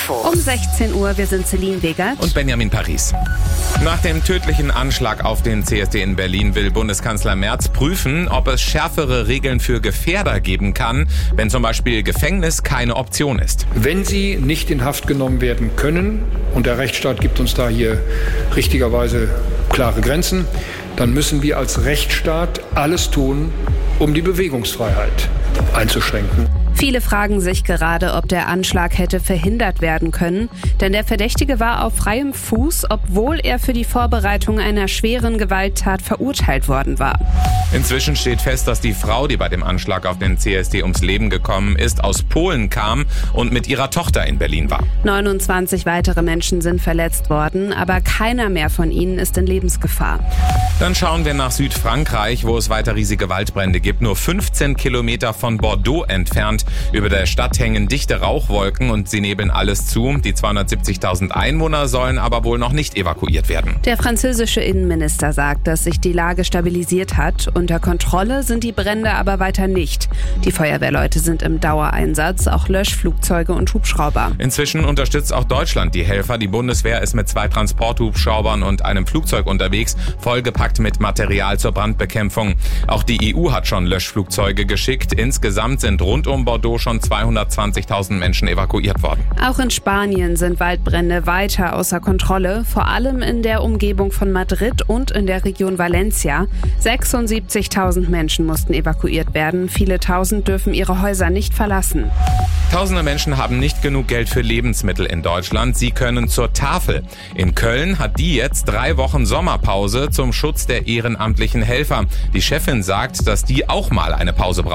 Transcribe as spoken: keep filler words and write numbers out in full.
Um sechzehn Uhr, wir sind Celine Wegert und Benjamin Paris. Nach dem tödlichen Anschlag auf den C S D in Berlin will Bundeskanzler Merz prüfen, ob es schärfere Regeln für Gefährder geben kann, wenn zum Beispiel Gefängnis keine Option ist. Wenn sie nicht in Haft genommen werden können, und der Rechtsstaat gibt uns da hier richtigerweise klare Grenzen, dann müssen wir als Rechtsstaat alles tun, um die Bewegungsfreiheit einzuschränken. Viele fragen sich gerade, ob der Anschlag hätte verhindert werden können, denn der Verdächtige war auf freiem Fuß, obwohl er für die Vorbereitung einer schweren Gewalttat verurteilt worden war. Inzwischen steht fest, dass die Frau, die bei dem Anschlag auf den C S D ums Leben gekommen ist, aus Polen kam und mit ihrer Tochter in Berlin war. neunundzwanzig weitere Menschen sind verletzt worden, aber keiner mehr von ihnen ist in Lebensgefahr. Dann schauen wir nach Südfrankreich, wo es weiter riesige Waldbrände gibt. Nur fünfzehn Kilometer von Bordeaux entfernt. Über der Stadt hängen dichte Rauchwolken und sie nebeln alles zu. Die zweihundertsiebzigtausend Einwohner sollen aber wohl noch nicht evakuiert werden. Der französische Innenminister sagt, dass sich die Lage stabilisiert hat. Unter Kontrolle sind die Brände aber weiter nicht. Die Feuerwehrleute sind im Dauereinsatz, auch Löschflugzeuge und Hubschrauber. Inzwischen unterstützt auch Deutschland die Helfer. Die Bundeswehr ist mit zwei Transporthubschraubern und einem Flugzeug unterwegs, vollgepackt mit Material zur Brandbekämpfung. Auch die E U hat schon Löschflugzeuge geschickt. Insgesamt sind rund um Bordeaux schon zweihundertzwanzigtausend Menschen evakuiert worden. Auch in Spanien sind Waldbrände weiter außer Kontrolle, vor allem in der Umgebung von Madrid und in der Region Valencia. sechsundsiebzigtausend Menschen mussten evakuiert werden. Viele Tausend dürfen ihre Häuser nicht verlassen. Tausende Menschen haben nicht genug Geld für Lebensmittel in Deutschland. Sie können zur Tafel. In Köln hat die jetzt drei Wochen Sommerpause zum Schutz der ehrenamtlichen Helfer. Die Chefin sagt, dass die auch mal eine Pause brauchen.